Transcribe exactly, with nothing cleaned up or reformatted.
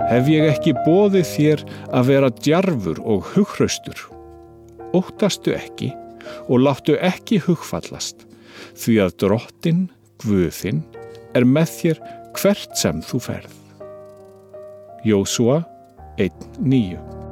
Hef ég ekki boðið þér að vera djarfur og hughraustur? Óttastu ekki og láttu ekki hugfallast, því að Drottinn, Guð þinn, er með þér hvert sem þú ferð. Jósúa einn níu